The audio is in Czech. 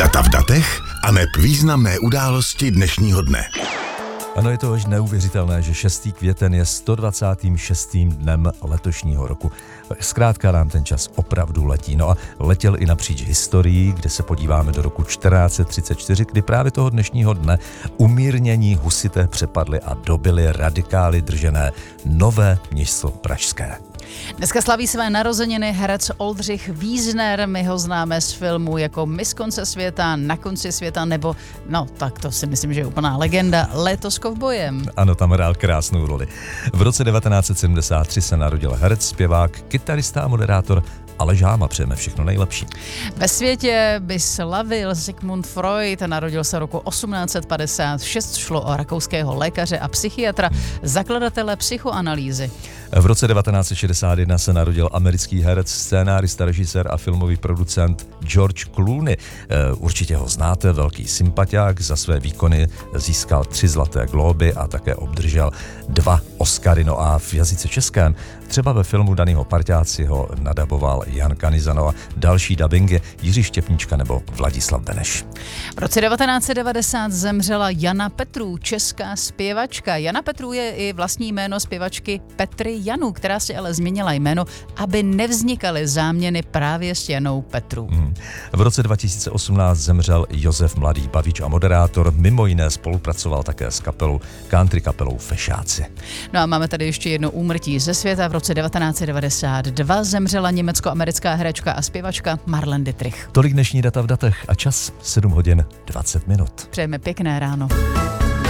Data v datech aneb významné události dnešního dne. Ano, je to až neuvěřitelné, že 6. květen je 126. dnem letošního roku. Zkrátka nám ten čas opravdu letí. No a letěl i napříč historií, kde se podíváme do roku 1434, kdy právě toho dnešního dne umírnění husité přepadli a dobili radikály držené Nové Město Pražské. Dneska slaví své narozeniny herec Oldřich Wiesner. My ho známe z filmu jako Miss konce světa, Na konci světa, nebo, no tak to si myslím, že je úplná legenda, Léto s kovbojem. Ano, tam hrál krásnou roli. V roce 1973 se narodil herec, zpěvák, kytarista a moderátor Aleš Háma. Přejeme všechno nejlepší. Ve světě by slavil Sigmund Freud, narodil se roku 1856, šlo o rakouského lékaře a psychiatra, zakladatele psychoanalýzy. V roce 1961 se narodil americký herec, scénárista, režisér a filmový producent George Clooney. Určitě ho znáte, velký sympatiák, za své výkony získal 3 Zlaté glóby a také obdržel 2 Oscary. No a v jazyce českém, třeba ve filmu Danýho parťáci ho nadaboval Jan Kanizano a další dabingy Jiří Štěpníčka nebo Vladislav Beneš. V roce 1990 zemřela Jana Petrů, česká zpěvačka. Jana Petrů je i vlastní jméno zpěvačky Petry Janu, která si ale změnila jméno, aby nevznikaly záměny právě s Janou Petrů. V roce 2018 zemřel Josef Mladý, bavič a moderátor. Mimo jiné spolupracoval také s country kapelou Fešáci. No a máme tady ještě jedno úmrtí ze světa. V roce 1992 zemřela německo-americká herečka a zpěvačka Marlene Dietrich. Tolik dnešní data v datech a čas 7 hodin 20 minut. Přejeme pěkné ráno.